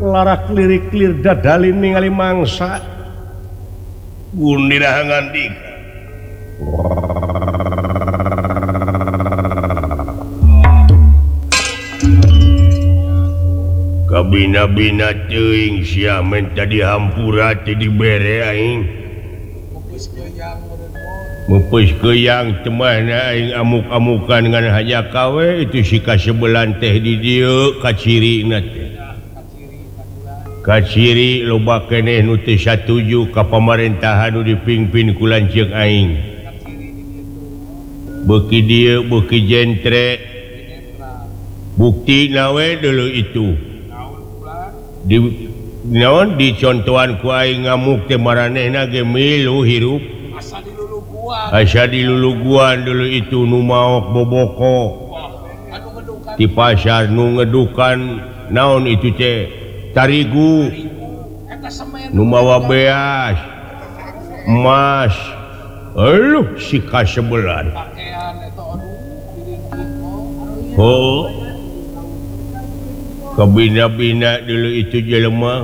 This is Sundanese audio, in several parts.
larak lirik-lir dadalin ningali mangsa gunira ngandi kabina-bina teuing sia men tadi hampura teh dibere aing mupus keuyang temana aing amuk-amukan ngan haja kawe itu si kasebelan teh di dieu kacirina teh kaciri loba keneh nu teu satuju ka pamerintahan nu dipingpin ku lanceuk aing beuki dieu beuki jentre bukti nawe dulu itu di naon dicontohan ku aing ngamuk teh maranehna ge milu hirup asa diluluguan dulu itu nu maok boboko di pasar nu ngedukan naon itu teh tarigu nu mawa beas emas eluh si kasebelan oh kabina-bina dulu itu jelema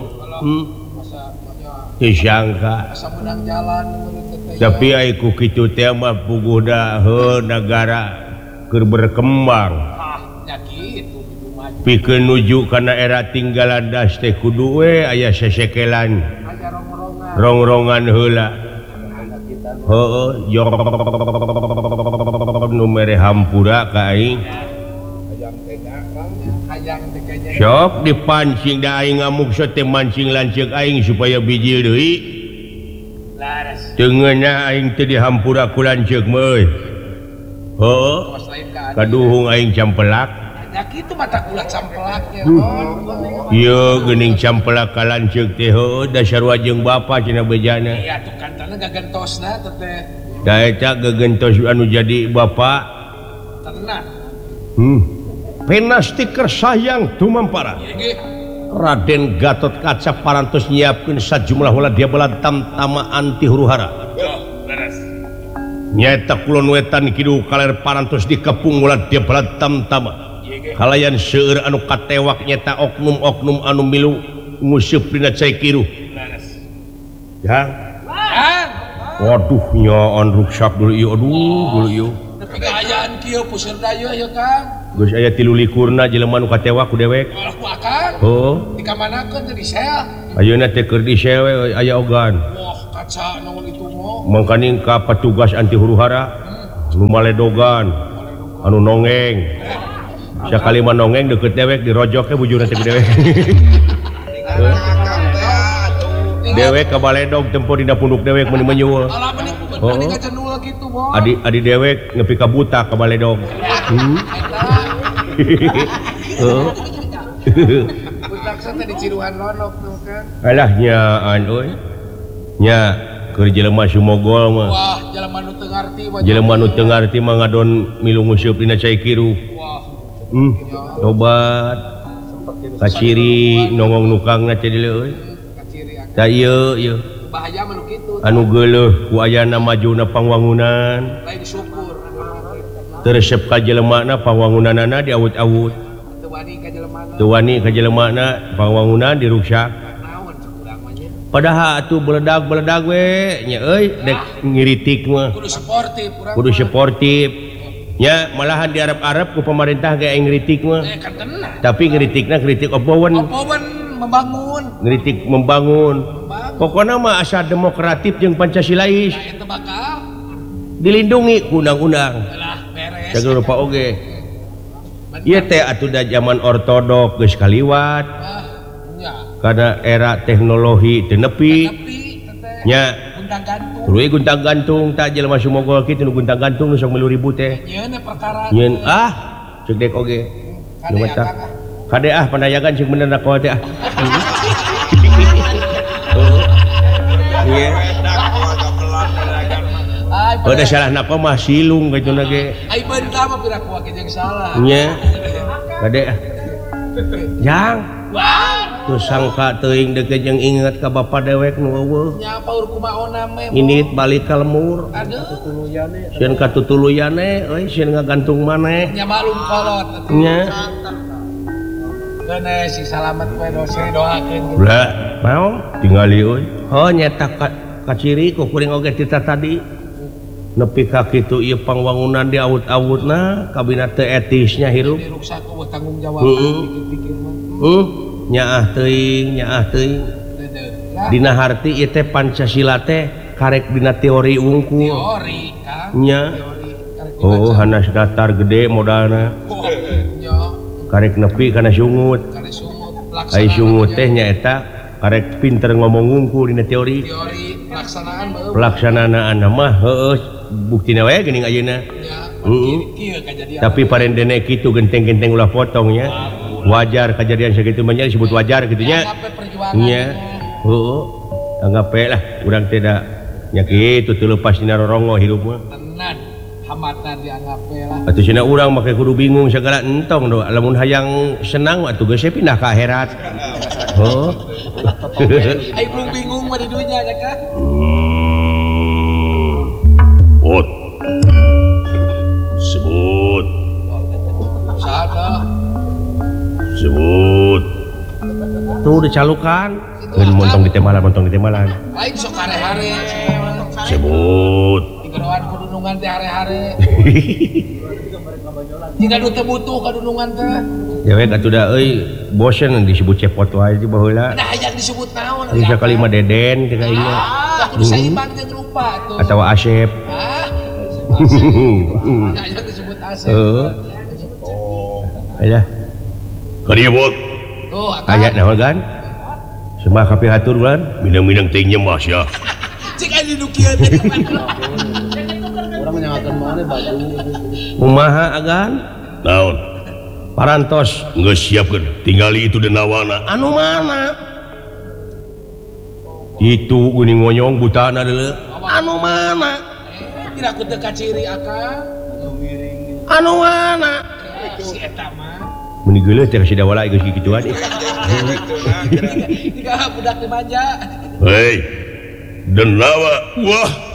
disangka tapi aiku kitu teh mah puguhda heuh negara keur berkembang pikeun nuju kana era tinggalan das teh kudu we aya sesekelan rongrongan heula heuh yor nu mere hampura ka aing sok dipancing da aing ngamuk teh mancing lanceuk aing supaya bijil deui teu ngeunah aing teh dihampura ku lanceuk mah euy heuh kaduhung aing campelak ya kitu mata kula campelaknya ieu geuning campelak ka lanceuk teh heuh dasar wajeng bapa cenah bejana iya tuh kantana gagentosna teh da eta gagentos anu jadi bapa tenang penasti kersayang tumampara Raden Gatot Kaca parantos nyiapkeun sajumlah ulah dia bala tamtama anti huru-hara nyaeta kulon wetan kidu kaler parantos dikepung ulah dia bala tamtama kalayan seueur anu katewak nyata oknum-oknum anu milu nguseup dina cai kiru ya waduh nyaon ruksak dulu ieu aduh dulu ieu tapi kaayaan kieu puseur dayu aya Kang geus aya 13 jelema nu katewak ku dewek ku akang oh dikamanakeun teh di sel ayeuna teh keur di sel we aya ogan wah kaca naon itu mah mangkaning ka petugas anti huru-hara nu maledogan anu nongeng sakali mah nongeng deukeut dewek dirojok ke bujurna teh dewek dewek ka baledog tempo dina punduk dewek mun menyuul adi kacenul kitu boh adi dewek nepi ka buta ka baledog Butaksa teh di Ciruhan Lonok tuh kan alah nyaan euy nya keur jelema sumogol mah wah jelema nu teu ngarti jelema nu teu ngarti mah ngadon milu nguseup dina cai kiru wah tobat kaciri nongong nukangna teh dieu euy da ieu bahaya mah nu kitu anu geuleuh ku ayana majuna pangwangunan lain disyukur teresep ka jelemana pangwangunanana diawut-awut teu wani ka jelemana pangwangunan diruksak naon sakurang mah nya padahal atuh beledag we nya euy dek ngiritik mah kudu sportif nya malahan di Arab-Arab ku pemerintah ge ngiritik mah kan tenang tapi ngiritikna kritik opowen ngeritik membangun pokoknya mah asa demokratif jeung Pancasilais dilindungi ku undang-undang sageus rupa oge ieu teh atuh da zaman ortodok geus kaliwat karena era teknologi teu nepi nya tuluy guntang gantung tak jelema sumogol kitu nu guntang gantung nu sok 10.000 teh nyeun ceuk dek oge nu mata kade pandayagan ceuk bener na koe teh iya udah salah napa mah silung gitu nage ai benta mah pira kuat jeung salah nya kade jang tuh sangka teuing deukeut jeung inget ka bapa dewek nu eueuh nya paur kumaona meh ini balik ka lemur sieun ka tutuluyane euy sieun ngagantung maneh nya malum kolot nya Kene si salamet we dosen doakeun. Ulah, mau tingali euy. Oh nyata kaciri ku kuring oge tita tadi. Nepi ka kitu ieu pangwangunan di awut-awutna kabina teu etisnya hirup. Di ruksak eueuh tanggung jawab pikir-pikir mah. Nyaah teuing. Dina harti ieu teh Pancasila teh karek dina teori unggul. Teori kan. Nya. Oh, hanas datar gede modalna. Karek nepi kana sungut. Ai sungut teh nyaeta karek pinter ngomong unggul dina teori. Teori pelaksanaan bae. Pelaksanaana mah heuh buktina wae geuning ayeuna. Kieu kajadian. Tapi parendene kitu genteng-genteng ulah potongnya. Wajar kejadian sakitu mah disebut wajar kitu nya. Nya. Heuh. Anggape lah urang teh da nya kitu teu leupas dina rorongo hirup mah. Tenan hambatan dianggape lah. Atuh cenah urang make kudu bingung sagala entong do lamun hayang senang atuh geus pindah ka akhirat. Oh. Ai belum bingung mah di dunya nya kan. Ot. Sebut. Sada. Sebut. Tuh dicalukan. Keun montong di temalan. Lain sok hare-hare. Sebut. Digeroan kudunungan teh hare-hare. Jika nu teu butuh kadunungan teh. Ya we atuh da euy bosen disebut cepot wae di baheula. Nah hayang disebut naon? Bisa kali mah Deden teh kayaknya. Kudu saiman jeung rupa tuh. Atau Asep. Hayang disebut Asep. Aya. Kadieu bot. Tuh, Aya naon kan? Semua kapi hatur bulan, minang-minang teh nyemah sia. cik aya nu kieu teh. Orang menyangakeun mana baju. Kumaha agan? Naon? Parantos Geus siapkeun. Tingali itu denawana. anu mana? Itu geuning ngonyong butana deuleu. Anu mana? Tidak ku teu kaciri akang. Anu mana? Si eta mah. Meni geuleuh teh si dawala geus kikituan. Tiga budak dimanja. Hei. Denawa. Wah.